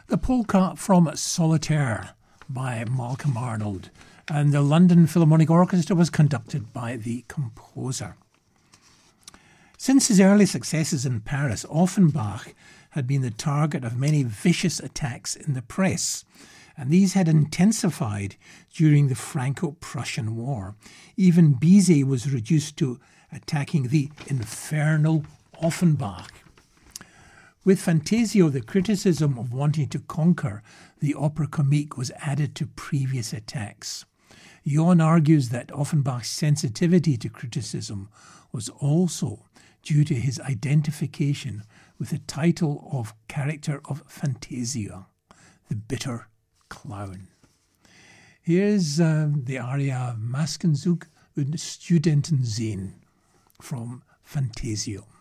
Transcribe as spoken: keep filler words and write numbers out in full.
The polka from Solitaire by Malcolm Arnold, and the London Philharmonic Orchestra was conducted by the composer. Since his early successes in Paris, Offenbach had been the target of many vicious attacks in the press, and these had intensified during the Franco-Prussian War. Even Bizet was reduced to attacking the infernal Offenbach. With Fantasio, the criticism of wanting to conquer the opera comique was added to previous attacks. Johann argues that Offenbach's sensitivity to criticism was also due to his identification with the title of character of Fantasia, the bitter clown. Here's um, the aria Maskenzug und Studentenseen from Fantasio.